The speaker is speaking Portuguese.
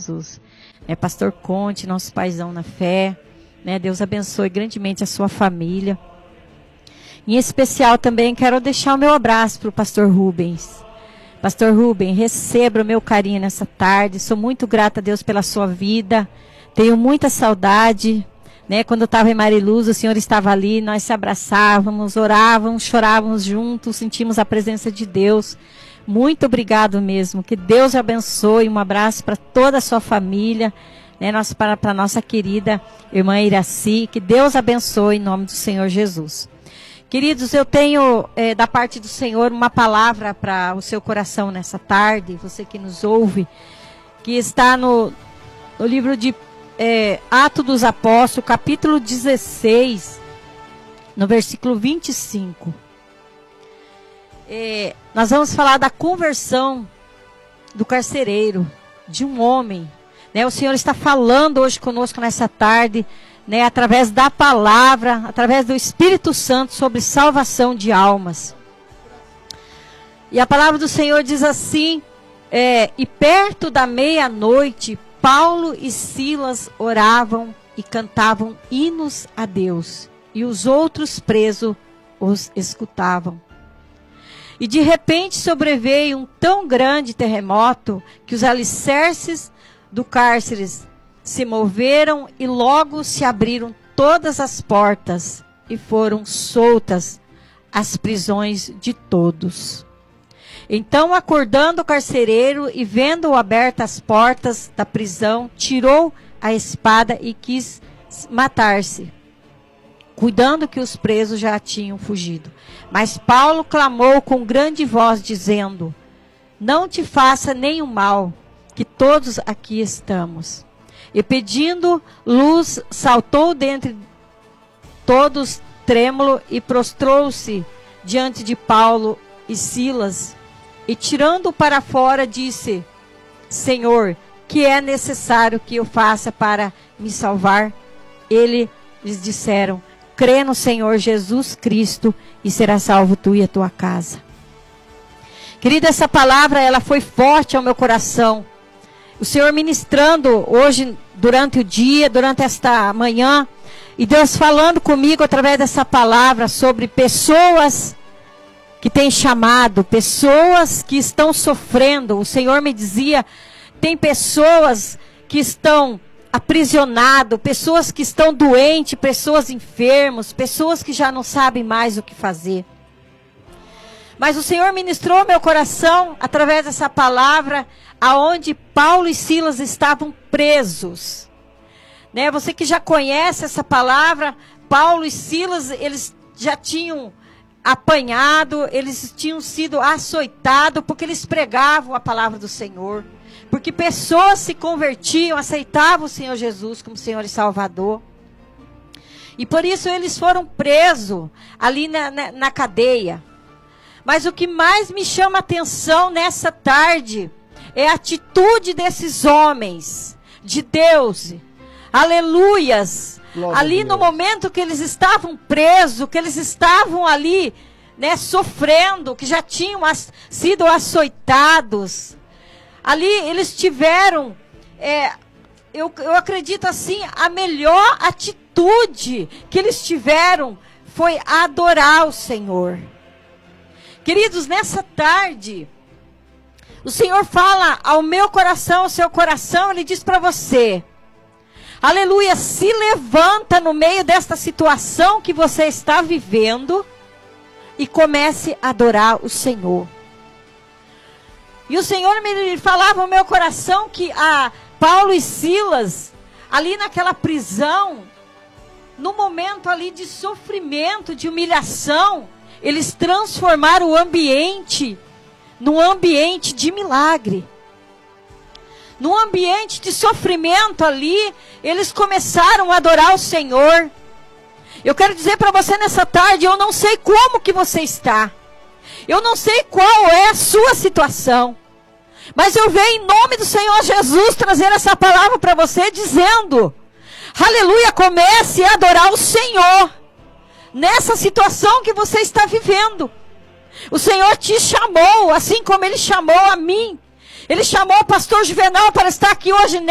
Jesus. Pastor Conte, nosso paizão na fé, Deus abençoe grandemente a sua família. Em especial também quero deixar o meu abraço para o pastor Rubens. Pastor Rubens, receba o meu carinho nessa tarde. Sou muito grata a Deus pela sua vida. Tenho muita saudade. Quando eu estava em Mariluz, o Senhor estava ali, nós se abraçávamos, orávamos, chorávamos juntos, sentimos a presença de Deus. Muito obrigado mesmo. Que Deus abençoe. Um abraço para toda a sua família. Para a nossa querida irmã Iraci. Que Deus abençoe em nome do Senhor Jesus. Queridos, eu tenho da parte do Senhor uma palavra para o seu coração nessa tarde, você que nos ouve, que está no livro de Atos dos Apóstolos, capítulo 16, no versículo 25. Nós vamos falar da conversão do carcereiro, de um homem. O Senhor está falando hoje conosco nessa tarde, através da palavra, através do Espírito Santo, sobre salvação de almas. E a palavra do Senhor diz assim: e perto da meia-noite, Paulo e Silas oravam e cantavam hinos a Deus, e os outros presos os escutavam. E de repente sobreveio um tão grande terremoto que os alicerces do cárcere se moveram e logo se abriram todas as portas e foram soltas as prisões de todos. Então, acordando o carcereiro e vendo abertas as portas da prisão, tirou a espada e quis matar-se, cuidando que os presos já tinham fugido. Mas Paulo clamou com grande voz, dizendo: não te faça nenhum mal, que todos aqui estamos. E pedindo luz, saltou dentre todos trêmulo e prostrou-se diante de Paulo e Silas. E tirando para fora, disse: Senhor, que é necessário que eu faça para me salvar? Eles lhes disseram: crê no Senhor Jesus Cristo e será salvo tu e a tua casa. Querida, essa palavra ela foi forte ao meu coração. O Senhor ministrando hoje, durante o dia, durante esta manhã, e Deus falando comigo através dessa palavra sobre pessoas que têm chamado, pessoas que estão sofrendo. O Senhor me dizia, tem pessoas que estão aprisionadas, pessoas que estão doentes, pessoas enfermas, pessoas que já não sabem mais o que fazer. Mas o Senhor ministrou meu coração através dessa palavra, aonde Paulo e Silas estavam presos. Você que já conhece essa palavra, Paulo e Silas, eles já tinham apanhado, eles tinham sido açoitados, porque eles pregavam a palavra do Senhor. Porque pessoas se convertiam, aceitavam o Senhor Jesus como Senhor e Salvador. E por isso eles foram presos ali na cadeia. Mas o que mais me chama a atenção nessa tarde é a atitude desses homens de Deus. Aleluias. Glória ali no momento que eles estavam presos, que eles estavam ali, sofrendo, que já tinham sido açoitados. Ali eles tiveram, eu acredito assim, a melhor atitude que eles tiveram foi adorar o Senhor. Queridos, nessa tarde, o Senhor fala ao meu coração, ao seu coração, Ele diz para você: aleluia, se levanta no meio desta situação que você está vivendo e comece a adorar o Senhor. E o Senhor me falava ao meu coração que Paulo e Silas, ali naquela prisão, no momento ali de sofrimento, de humilhação, eles transformaram o ambiente num ambiente de milagre. Num ambiente de sofrimento ali, eles começaram a adorar o Senhor. Eu quero dizer para você nessa tarde, eu não sei como que você está. Eu não sei qual é a sua situação. Mas eu venho em nome do Senhor Jesus trazer essa palavra para você dizendo: aleluia, comece a adorar o Senhor. Nessa situação que você está vivendo. O Senhor te chamou, assim como Ele chamou a mim. Ele chamou o pastor Juvenal para estar aqui hoje